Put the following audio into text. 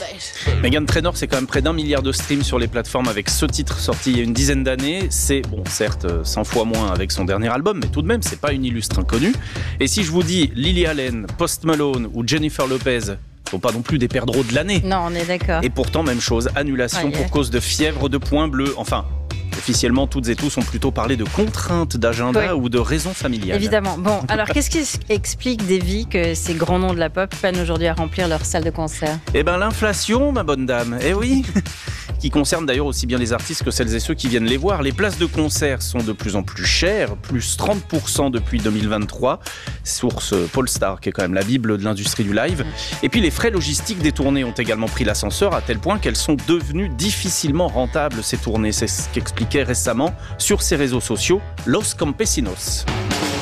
Meghan Trainor, c'est quand même près d'1 milliard de streams sur les plateformes avec ce titre sorti il y a une dizaine d'années. C'est, bon, certes, 100 fois moins avec son dernier album, mais tout de même, c'est pas une illustre inconnue. Et si je vous dis Lily Allen, Post Malone ou Jennifer Lopez, sont pas non plus des perdreaux de l'année. Non, on est d'accord. Et pourtant, même chose, annulation pour cause de fièvre de points bleus. Enfin, officiellement, toutes et tous ont plutôt parlé de contraintes d'agenda ou de raisons familiales. Évidemment. Bon, alors qu'est-ce qui explique, Davy, que ces grands noms de la pop peinent aujourd'hui à remplir leur salle de concert ? Eh ben, l'inflation, ma bonne dame. Eh oui. Qui concerne d'ailleurs aussi bien les artistes que celles et ceux qui viennent les voir. Les places de concert sont de plus en plus chères, plus 30% depuis 2023, source Polestar, qui est quand même la bible de l'industrie du live. Et puis les frais logistiques des tournées ont également pris l'ascenseur à tel point qu'elles sont devenues difficilement rentables, ces tournées. C'est ce qu'expliquait récemment sur ses réseaux sociaux Los Campesinos.